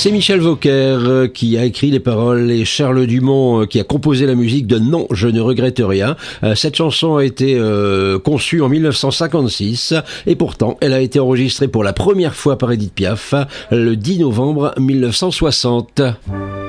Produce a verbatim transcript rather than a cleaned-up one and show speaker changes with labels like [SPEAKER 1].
[SPEAKER 1] C'est Michel Vauquer qui a écrit les paroles et Charles Dumont qui a composé la musique de Non, je ne regrette rien. Cette chanson a été euh, conçue en mille neuf cent cinquante-six et pourtant elle a été enregistrée pour la première fois par Édith Piaf le dix novembre mille neuf cent soixante.